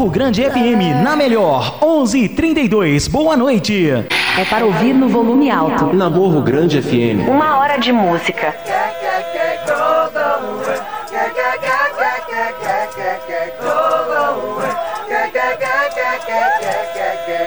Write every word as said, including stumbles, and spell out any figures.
Morro Grande F M, na melhor, onze e trinta e dois. Boa noite. É para ouvir no volume alto. Na Morro Grande F M. Uma hora de música.